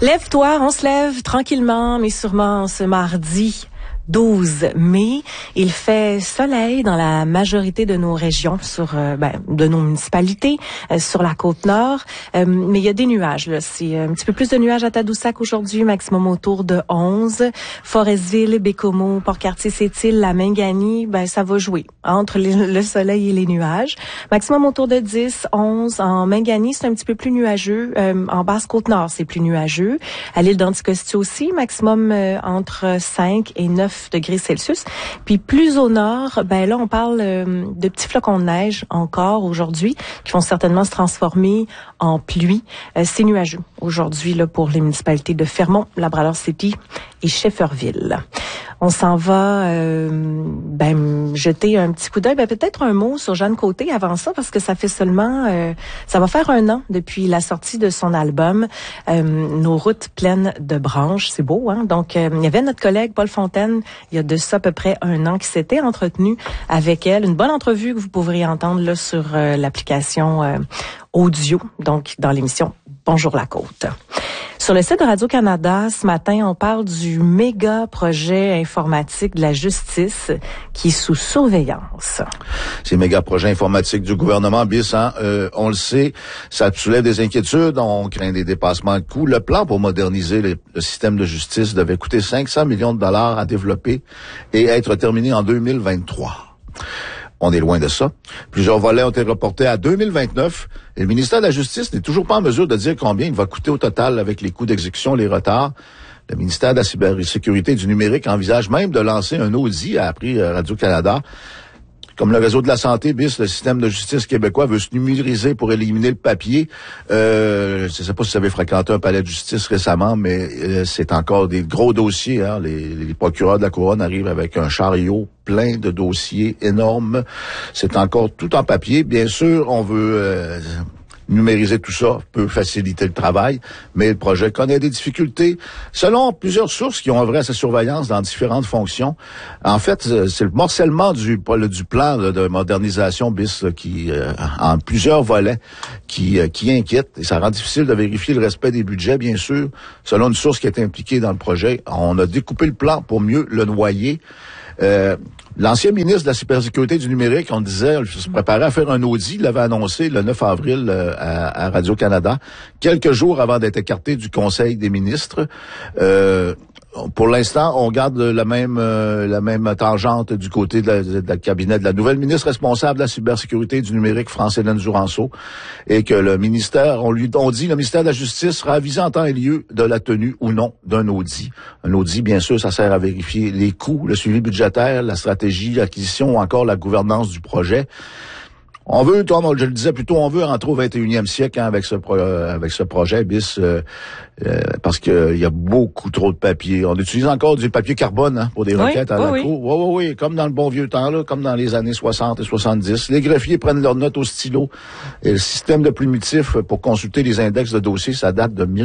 Lève-toi, on se lève tranquillement, mais sûrement ce mardi 12 mai. Il fait soleil dans la majorité de nos régions, de nos municipalités, sur la Côte-Nord. Mais il y a des nuages, là. C'est un petit peu plus de nuages à Tadoussac aujourd'hui, maximum autour de 11. Forestville, Bécomo, Port-Cartier, Sept-Îles, la Mingani, ça va jouer entre le soleil et les nuages. Maximum autour de 10, 11. En Mingani, c'est un petit peu plus nuageux. En Basse-Côte-Nord, c'est plus nuageux. À l'île d'Anticosti aussi, maximum entre 5 et 9 degrés Celsius. Puis plus au nord, là, on parle de petits flocons de neige encore aujourd'hui qui vont certainement se transformer en pluie. C'est nuageux aujourd'hui là pour les municipalités de Fermont, Labrador-City et Shefferville. On s'en va jeter un petit coup d'œil. Peut-être un mot sur Jeanne Côté avant ça, parce que ça fait seulement... ça va faire 1 an depuis la sortie de son album « Nos routes pleines de branches ». C'est beau, hein? Donc, il y avait notre collègue Paul Fontaine, il y a de ça à peu près 1 an, qui s'était entretenu avec elle. Une bonne entrevue que vous pourrez entendre là sur l'application audio, donc dans l'émission « Bonjour la Côte ». Sur le site de Radio-Canada, ce matin, on parle du méga projet informatique de la justice qui est sous surveillance. Ces méga projets informatiques du gouvernement BIS, on le sait, ça soulève des inquiétudes, on craint des dépassements de coûts. Le plan pour moderniser le système de justice devait coûter 500 millions de dollars à développer et être terminé en 2023. On est loin de ça. Plusieurs volets ont été reportés à 2029. Et le ministère de la Justice n'est toujours pas en mesure de dire combien il va coûter au total avec les coûts d'exécution, les retards. Le ministère de la Cybersécurité et du Numérique envisage même de lancer un audit, a appris Radio-Canada. Comme le réseau de la santé, BIS, le système de justice québécois veut se numériser pour éliminer le papier. Je ne sais pas si vous avez fréquenté un palais de justice récemment, mais c'est encore des gros dossiers. Hein. Les procureurs de la Couronne arrivent avec un chariot plein de dossiers énormes. C'est encore tout en papier. Bien sûr, on veut numériser tout ça, peut faciliter le travail, mais le projet connaît des difficultés. Selon plusieurs sources qui ont œuvré à sa surveillance dans différentes fonctions, en fait, c'est le morcellement du plan de modernisation BIS qui, en plusieurs volets, qui inquiète, et ça rend difficile de vérifier le respect des budgets, bien sûr. Selon une source qui a été impliquée dans le projet, on a découpé le plan pour mieux le noyer. L'ancien ministre de la Cybersécurité et du Numérique, on disait, se préparait à faire un audit, il l'avait annoncé le 9 avril à Radio-Canada, quelques jours avant d'être écarté du Conseil des ministres. Pour l'instant, on garde la même tangente du côté de la cabinet de la nouvelle ministre responsable de la cybersécurité et du numérique, France-Hélène Duranceau, et que le ministère, on dit, le ministère de la Justice sera avisé en temps et lieu de la tenue ou non d'un audit. Un audit, bien sûr, ça sert à vérifier les coûts, le suivi budgétaire, la stratégie, l'acquisition ou encore la gouvernance du projet. On veut, comme je le disais plutôt, on veut rentrer au 21e siècle avec ce projet BIS, parce que il y a beaucoup trop de papier. On utilise encore du papier carbone pour des requêtes à la cour. Oui, comme dans le bon vieux temps, là, comme dans les années 60 et 70. Les greffiers prennent leurs notes au stylo. Et le système de primitif pour consulter les index de dossiers, ça date de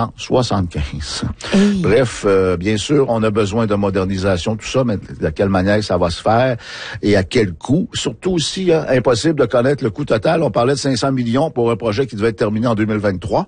1975. Bref, bien sûr, on a besoin de modernisation, tout ça, mais de quelle manière ça va se faire et à quel coût. Surtout aussi, impossible de connaître le coût total. On parlait de 500 millions pour un projet qui devait être terminé en 2023.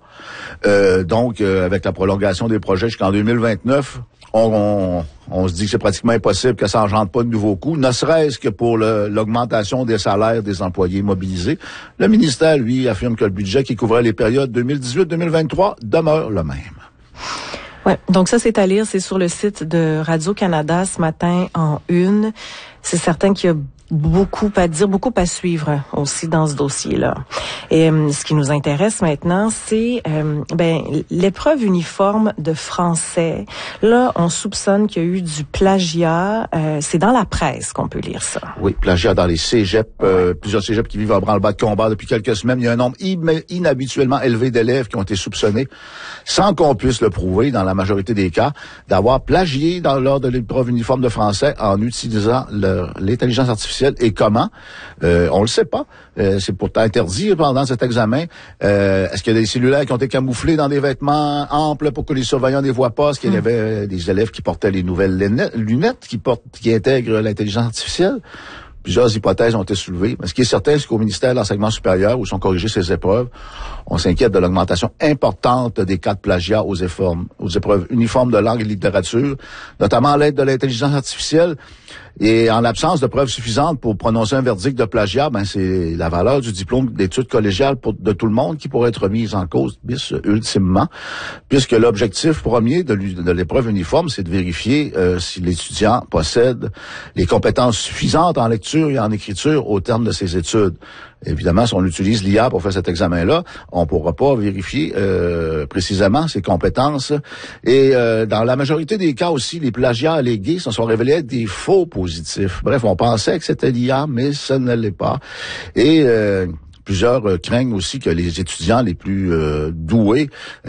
Donc, avec la prolongation des projets jusqu'en 2029, on se dit que c'est pratiquement impossible que ça engendre pas de nouveaux coûts, ne serait-ce que pour l'augmentation des salaires des employés mobilisés. Le ministère, lui, affirme que le budget qui couvrait les périodes 2018-2023 demeure le même. Ouais, donc ça, c'est à lire, c'est sur le site de Radio-Canada ce matin en une. C'est certain qu'il y a beaucoup à dire, beaucoup à suivre aussi dans ce dossier-là. Et ce qui nous intéresse maintenant, c'est l'épreuve uniforme de français. Là, on soupçonne qu'il y a eu du plagiat. C'est dans la presse qu'on peut lire ça. Oui, plagiat dans les cégeps. Plusieurs cégeps qui vivent en branle-bas de combat depuis quelques semaines. Il y a un nombre inhabituellement élevé d'élèves qui ont été soupçonnés, sans qu'on puisse le prouver dans la majorité des cas, d'avoir plagié lors de l'épreuve uniforme de français en utilisant l'intelligence artificielle. Et comment? On le sait pas. C'est pourtant interdit pendant cet examen. Est-ce qu'il y a des cellulaires qui ont été camouflés dans des vêtements amples pour que les surveillants ne les voient pas? Est-ce qu'il y avait des élèves qui portaient les nouvelles lunettes qui intègrent l'intelligence artificielle? Plusieurs hypothèses ont été soulevées. Mais ce qui est certain, c'est qu'au ministère de l'Enseignement supérieur, où sont corrigées ces épreuves, on s'inquiète de l'augmentation importante des cas de plagiat aux épreuves uniformes de langue et de littérature, notamment à l'aide de l'intelligence artificielle. Et en l'absence de preuves suffisantes pour prononcer un verdict de plagiat, c'est la valeur du diplôme d'études collégiales de tout le monde qui pourrait être remise en cause, ultimement, puisque l'objectif premier de l'épreuve uniforme, c'est de vérifier si l'étudiant possède les compétences suffisantes en lecture et en écriture au terme de ses études. Évidemment, si on utilise l'IA pour faire cet examen-là, on pourra pas vérifier précisément ses compétences. Et dans la majorité des cas aussi, les plagiats allégués se sont révélés être des faux positifs. Bref, on pensait que c'était l'IA, mais ça ne l'est pas. Et plusieurs craignent aussi que les étudiants les plus doués,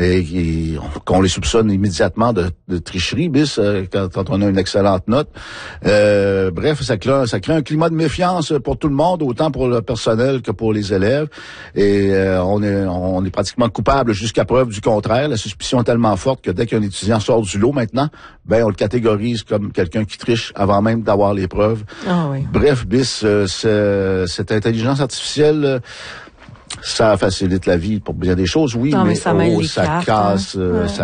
et qu'on les soupçonne immédiatement de tricherie, quand on a une excellente note. Bref, ça crée un climat de méfiance pour tout le monde, autant pour le personnel que pour les élèves. Et on est pratiquement coupable jusqu'à preuve du contraire. La suspicion est tellement forte que dès qu'un étudiant sort du lot maintenant, on le catégorise comme quelqu'un qui triche avant même d'avoir les preuves. Ah oui. Bref, cette intelligence artificielle, ça facilite la vie pour bien des choses, oui, mais ça casse,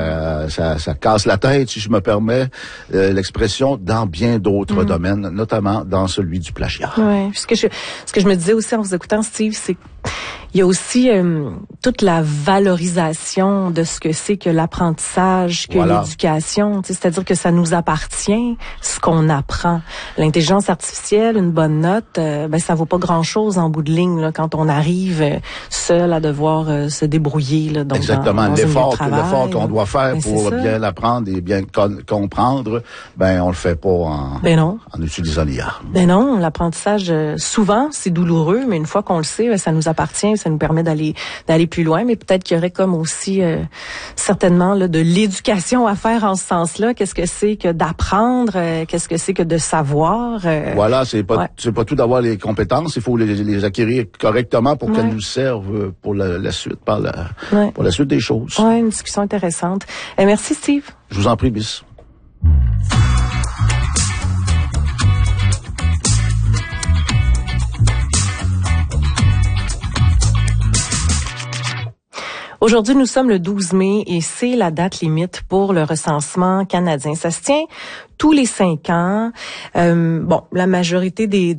ça casse la tête, si je me permets l'expression, dans bien d'autres domaines, notamment dans celui du plagiat. Oui, ce que je me disais aussi en vous écoutant, Steve, c'est il y a aussi toute la valorisation de ce que c'est que l'apprentissage, que l'éducation. C'est-à-dire que ça nous appartient, ce qu'on apprend. L'intelligence artificielle, une bonne note, ça vaut pas grand-chose en bout de ligne là, quand on arrive seul à devoir se débrouiller. Là, donc exactement, dans l'effort qu'on doit faire pour bien l'apprendre et bien comprendre, on le fait pas en utilisant l'IA. Non, l'apprentissage, souvent, c'est douloureux, mais une fois qu'on le sait, ça nous appartient, ça nous permet d'aller plus loin, mais peut-être qu'il y aurait comme aussi certainement là, de l'éducation à faire en ce sens-là. Qu'est-ce que c'est que d'apprendre? Qu'est-ce que c'est que de savoir? Voilà, c'est pas tout d'avoir les compétences, il faut les acquérir correctement pour qu'elles nous servent pour la suite, pour la suite des choses. Oui, une discussion intéressante. Merci Steve. Je vous en prie, Bis. Aujourd'hui, nous sommes le 12 mai et c'est la date limite pour le recensement canadien. Ça se tient tous les 5 ans. La majorité des